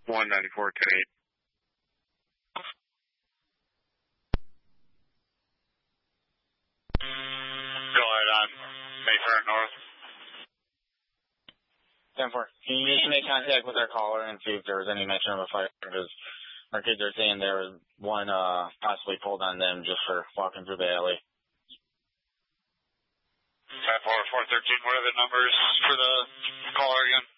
194 to 8. Go ahead on Mayfair North. 10-4. Can you just make contact with our caller and see if there was any mention of a fire? Because our kids are saying there was one possibly pulled on them just for walking through the alley. 10-4, 413. What are the numbers for the caller again?